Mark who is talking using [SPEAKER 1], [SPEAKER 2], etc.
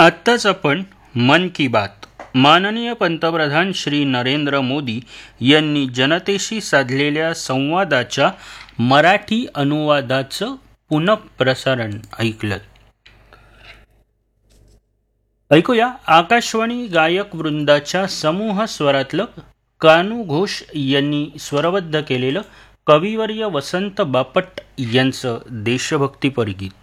[SPEAKER 1] आत्ताच आपण मन की बात माननीय पंतप्रधान श्री नरेंद्र मोदी यांनी जनतेशी साधलेल्या संवादाच्या मराठी अनुवादाचं पुनःप्रसारण ऐकलं. ऐकूया आकाशवाणी गायक वृंदाच्या समूह स्वरातलं कानू घोष यांनी स्वरबद्ध केलेलं कविवर्य वसंत बापट यांचं देशभक्तीपर गीत.